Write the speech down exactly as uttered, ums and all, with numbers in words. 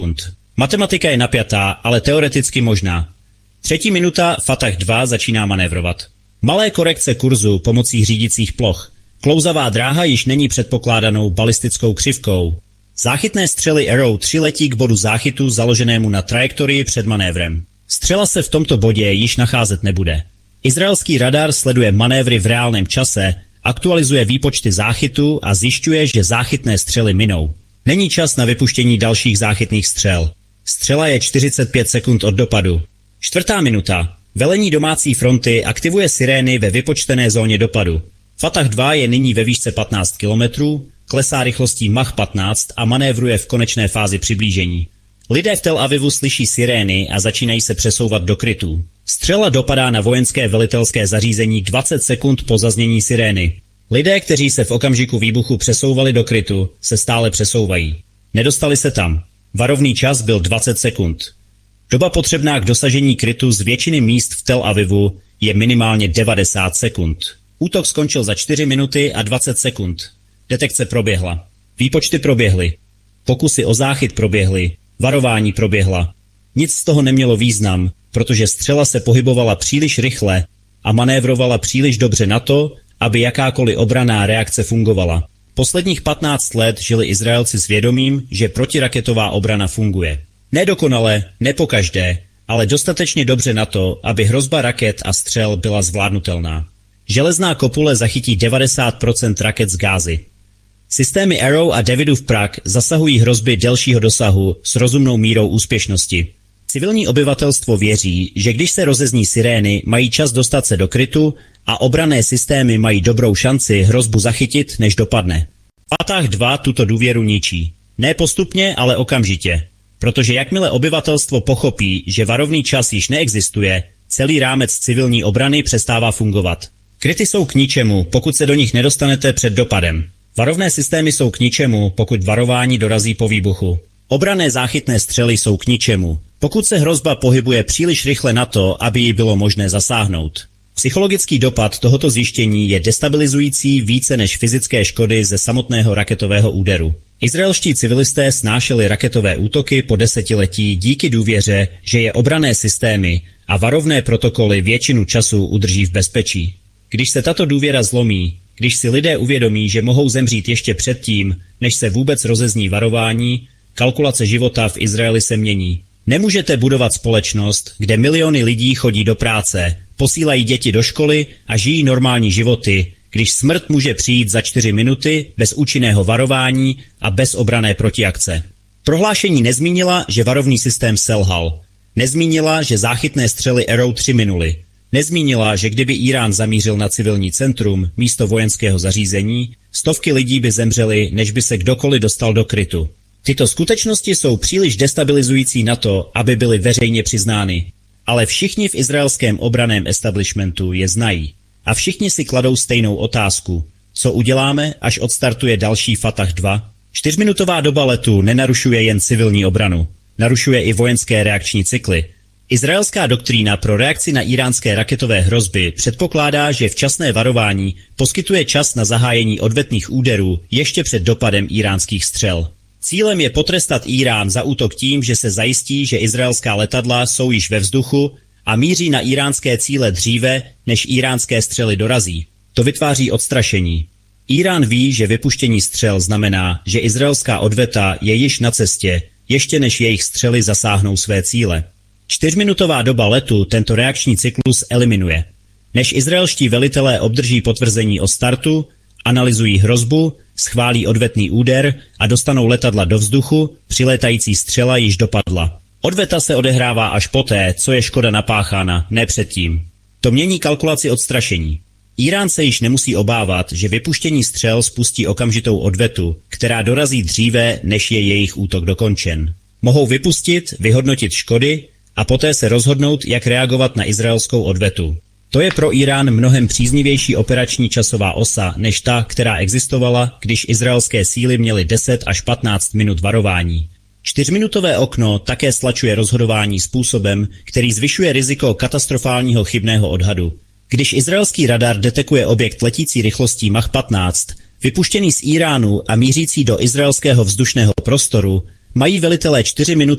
Matematika je napjatá, ale teoreticky možná. Třetí minuta, Fatah dva začíná manévrovat. Malé korekce kurzu pomocí řídicích ploch. Klouzavá dráha již není předpokládanou balistickou křivkou. Záchytné střely Arrow tři letí k bodu záchytu založenému na trajektorii před manévrem. Střela se v tomto bodě již nacházet nebude. Izraelský radar sleduje manévry v reálném čase, aktualizuje výpočty záchytu a zjišťuje, že záchytné střely minou. Není čas na vypuštění dalších záchytných střel. Střela je čtyřicet pět sekund od dopadu. Čtvrtá minuta. Velení domácí fronty aktivuje sirény ve vypočtené zóně dopadu. Fatah dva je nyní ve výšce patnáct kilometrů, klesá rychlostí Mach patnáct a manévruje v konečné fázi přiblížení. Lidé v Tel Avivu slyší sirény a začínají se přesouvat do krytů. Střela dopadá na vojenské velitelské zařízení dvacet sekund po zaznění sirény. Lidé, kteří se v okamžiku výbuchu přesouvali do krytu, se stále přesouvají. Nedostali se tam. Varovný čas byl dvacet sekund. Doba potřebná k dosažení krytu z většiny míst v Tel Avivu je minimálně devadesát sekund. Útok skončil za čtyři minuty a dvacet sekund. Detekce proběhla. Výpočty proběhly. Pokusy o záchyt proběhly. Varování proběhla. Nic z toho nemělo význam, protože střela se pohybovala příliš rychle a manévrovala příliš dobře na to, aby jakákoliv obranná reakce fungovala. Posledních patnáct let žili Izraelci s vědomím, že protiraketová obrana funguje. Nedokonale, nepokaždé, ale dostatečně dobře na to, aby hrozba raket a střel byla zvládnutelná. Železná kopule zachytí devadesát procent raket z Gázy. Systémy Arrow a Davidův prak zasahují hrozby delšího dosahu s rozumnou mírou úspěšnosti. Civilní obyvatelstvo věří, že když se rozezní sirény, mají čas dostat se do krytu a obranné systémy mají dobrou šanci hrozbu zachytit, než dopadne. Fatah dva tuto důvěru ničí. Ne postupně, ale okamžitě. Protože jakmile obyvatelstvo pochopí, že varovný čas již neexistuje, celý rámec civilní obrany přestává fungovat. Kryty jsou k ničemu, pokud se do nich nedostanete před dopadem. Varovné systémy jsou k ničemu, pokud varování dorazí po výbuchu. Obranné záchytné střely jsou k ničemu, pokud se hrozba pohybuje příliš rychle na to, aby ji bylo možné zasáhnout. Psychologický dopad tohoto zjištění je destabilizující více než fyzické škody ze samotného raketového úderu. Izraelští civilisté snášeli raketové útoky po desetiletí díky důvěře, že je obranné systémy a varovné protokoly většinu času udrží v bezpečí. Když se tato důvěra zlomí, když si lidé uvědomí, že mohou zemřít ještě předtím, než se vůbec rozezní varování, kalkulace života v Izraeli se mění. Nemůžete budovat společnost, kde miliony lidí chodí do práce, posílají děti do školy a žijí normální životy, když smrt může přijít za čtyři minuty bez účinného varování a bez obranné protiakce. Prohlášení nezmínila, že varovný systém selhal. Nezmínila, že záchytné střely Arrow tři minuly. Nezmínila, že kdyby Irán zamířil na civilní centrum místo vojenského zařízení, stovky lidí by zemřely, než by se kdokoliv dostal do krytu. Tyto skutečnosti jsou příliš destabilizující na to, aby byly veřejně přiznány. Ale všichni v izraelském obranném establishmentu je znají. A všichni si kladou stejnou otázku. Co uděláme, až odstartuje další Fatah dva? Čtyřminutová doba letu nenarušuje jen civilní obranu. Narušuje i vojenské reakční cykly. Izraelská doktrína pro reakci na iránské raketové hrozby předpokládá, že včasné varování poskytuje čas na zahájení odvetných úderů ještě před dopadem iránských střel. Cílem je potrestat Irán za útok tím, že se zajistí, že izraelská letadla jsou již ve vzduchu a míří na iránské cíle dříve, než iránské střely dorazí. To vytváří odstrašení. Irán ví, že vypuštění střel znamená, že izraelská odveta je již na cestě, ještě než jejich střely zasáhnou své cíle. Čtyřminutová doba letu tento reakční cyklus eliminuje. Než izraelští velitelé obdrží potvrzení o startu, analyzují hrozbu, schválí odvetný úder a dostanou letadla do vzduchu, přilétající střela již dopadla. Odveta se odehrává až poté, co je škoda napáchána, ne předtím. To mění kalkulaci odstrašení. Irán se již nemusí obávat, že vypuštění střel spustí okamžitou odvetu, která dorazí dříve, než je jejich útok dokončen. Mohou vypustit, vyhodnotit škody a poté se rozhodnout, jak reagovat na izraelskou odvetu. To je pro Irán mnohem příznivější operační časová osa než ta, která existovala, když izraelské síly měly deset až patnáct minut varování. Čtyřminutové okno také stlačuje rozhodování způsobem, který zvyšuje riziko katastrofálního chybného odhadu. Když izraelský radar detekuje objekt letící rychlostí Mach patnáct, vypuštěný z Iránu a mířící do izraelského vzdušného prostoru, mají velitelé čtyři minuty